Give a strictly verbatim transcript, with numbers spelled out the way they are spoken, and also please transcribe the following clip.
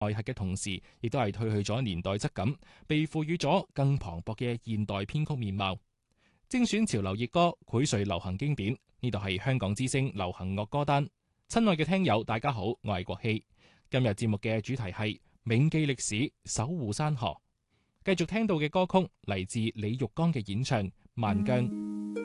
內核嘅同時，亦都係褪去咗年代質感，被賦予咗更磅礴嘅現代編曲面貌。精選潮流熱歌，膾萃流行經典。呢度係香港之聲流行樂歌單。親愛嘅聽友，大家好，我係國希。今日節目嘅主題係銘記歷史，守護山河。繼續聽到嘅歌曲嚟自李玉剛嘅演唱《萬疆》。